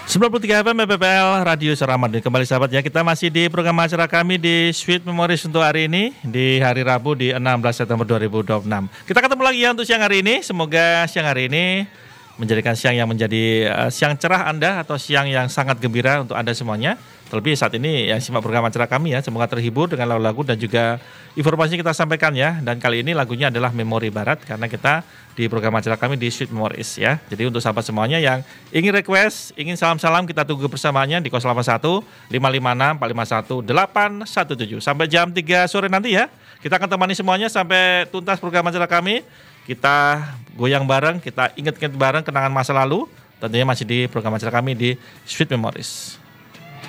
93 FM PPL Radio Suramadya. Kembali sahabat ya, kita masih di program acara kami di Sweet Memories untuk hari ini di hari Rabu di 16 September 2026. Kita ketemu lagi ya untuk siang hari ini. Semoga siang hari ini menjadikan siang yang menjadi siang cerah Anda atau siang yang sangat gembira untuk Anda semuanya. Terlebih saat ini yang simak program acara kami ya, semoga terhibur dengan lagu-lagu dan juga informasi yang kita sampaikan ya. Dan kali ini lagunya adalah Memori Barat karena kita di program acara kami di Sweet Memories ya. Jadi untuk sahabat semuanya yang ingin request, ingin salam-salam, kita tunggu bersamanya di 081 556 451 817 sampai jam 3 sore nanti ya. Kita akan temani semuanya sampai tuntas program acara kami. Kita goyang bareng, kita ingat-ingat bareng kenangan masa lalu. Tentunya masih di program acara kami di Sweet Memories.